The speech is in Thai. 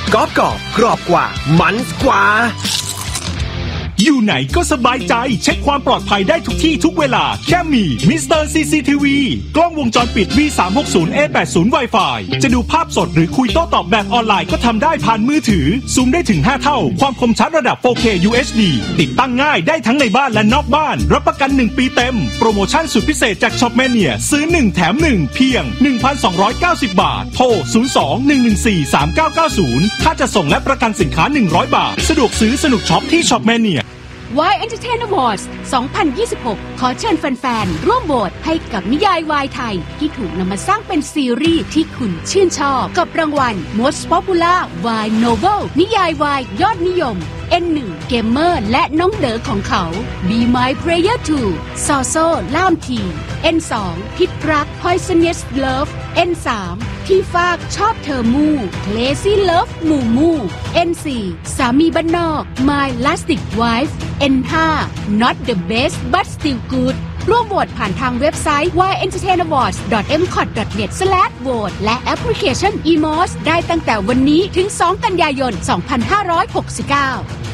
กรอบกรอบกว่ามันกว่าอยู่ไหนก็สบายใจเช็คความปลอดภัยได้ทุกที่ทุกเวลาแค่มีมิสเตอร์ CCTV กล้องวงจรปิด V360A80 Wi-Fi จะดูภาพสดหรือคุยโต้ตอบแบบออนไลน์ก็ทำได้ผ่านมือถือซูมได้ถึง5เท่าความคมชัดระดับ 4K UHD ติดตั้งง่ายได้ทั้งในบ้านและนอกบ้านรับประกัน 1 ปีเต็มโปรโมชั่นสุดพิเศษจาก Shopmania ซื้อ1แถม1เพียง 1,290 บาทโทร 02-114-3990 ค่าจะส่งและประกันสินค้า100 บาทสะดวกซื้อสนุกช็อปที่ Shopmania Y Entertainment Awards 2026 ขอเชิญแฟนๆร่วมโหวตให้กับนิยายวายไทยที่ถูกนำมาสร้างเป็นซีรีส์ที่คุณชื่นชอบกับรางวัล Most Popular Y Novel นิยายวายยอดนิยม N1 เกมเมอร์และน้องเด๋อของเขา Be My Player 2 ซอโซ่ล่ามที N2 พิษรัก Poisonous Love N3 ที่ฟากชอบเธอมู่ Lazy Love มู่มู่ N4 สามีบ้านนอก My Lastic Wife N5 Not the best but still good ร่วมโหวตผ่านทางเว็บไซต์ yentertainawards.mcot.net/vote และแอปพลิเคชัน eMOS ได้ตั้งแต่วันนี้ถึง2 กันยายน 2569